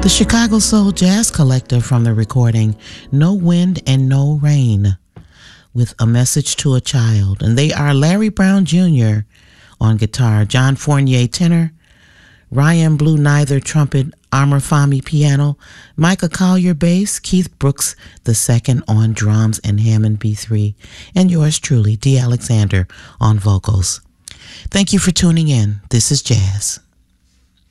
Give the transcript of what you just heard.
The Chicago Soul Jazz Collective from the recording No Wind and No Rain with A Message to a Child. And they are Larry Brown Jr. on guitar, John Fournier tenor, Ryan Blue Neither trumpet, Amr Fahmy piano, Micah Collier bass, Keith Brooks II on drums and Hammond B3, and yours truly, D. Alexander on vocals. Thank you for tuning in. This is Jazz.